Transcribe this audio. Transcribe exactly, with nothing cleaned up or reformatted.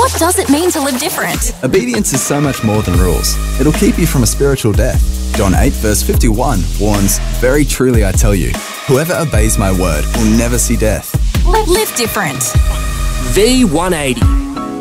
What does it mean to live different? Obedience is so much more than rules. It'll keep you from a spiritual death. John eight verse fifty-one warns, "Very truly I tell you, whoever obeys my word will never see death." Live different. V one eighty.